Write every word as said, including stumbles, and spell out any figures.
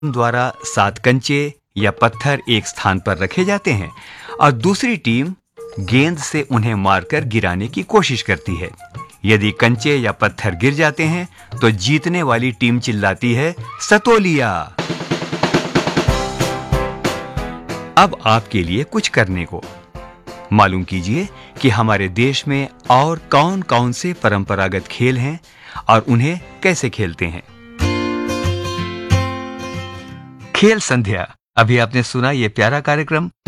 द्वारा सात कंचे या पत्थर एक स्थान पर रखे जाते हैं और दूसरी टीम गेंद से उन्हें मारकर गिराने की कोशिश करती है। यदि कंचे या पत्थर गिर जाते हैं तो जीतने वाली टीम चिल्लाती है, सतोलिया। अब आपके लिए कुछ करने को। मालूम कीजिए कि हमारे देश में और कौन-कौन से परंपरागत खेल हैं और उन्हें कैसे खेलते हैं। खेल संध्या। अभी आपने सुना ये प्यारा कार्यक्रम